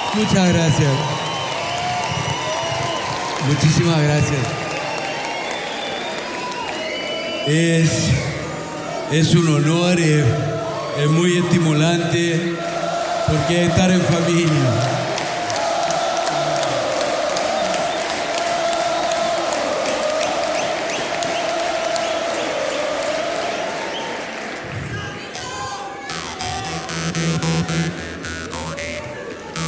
Muchas gracias. Muchísimas gracias. Es un honor, es muy estimulante porque es estar en familia.